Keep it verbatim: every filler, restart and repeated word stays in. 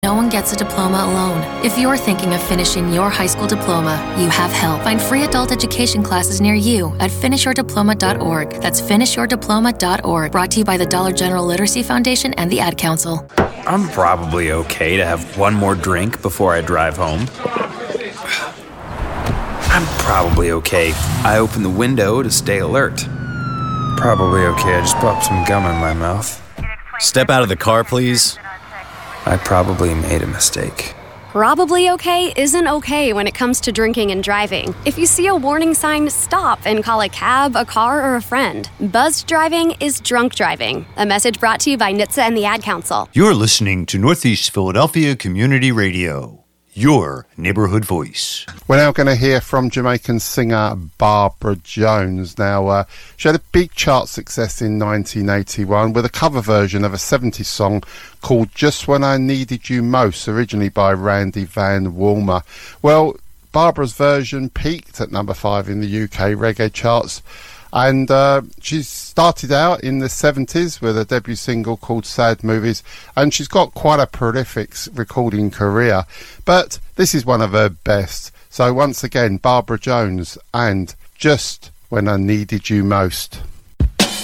No one gets a diploma alone. If you're thinking of finishing your high school diploma, you have help. Find free adult education classes near you at finish your diploma dot org. That's finish your diploma dot org. Brought to you by the Dollar General Literacy Foundation and the Ad Council. I'm probably okay to have one more drink before I drive home. I'm probably okay. I open the window to stay alert. Probably okay. I just popped some gum in my mouth. Step out of the car, please. I probably made a mistake. Probably okay isn't okay when it comes to drinking and driving. If you see a warning sign, stop and call a cab, a car, or a friend. Buzzed driving is drunk driving. A message brought to you by N H T S A and the Ad Council. You're listening to Northeast Philadelphia Community Radio, your neighborhood voice. We're now going to hear from Jamaican singer Barbara Jones. Now, uh, she had a big chart success in nineteen eighty-one with a cover version of a seventies song called Just When I Needed You Most, originally by Randy Van Walmer. Well, Barbara's version peaked at number five in the U K reggae charts. And uh, she started out in the seventies with a debut single called Sad Movies, and she's got quite a prolific recording career. But this is one of her best. So once again, Barbara Jones and Just When I Needed You Most.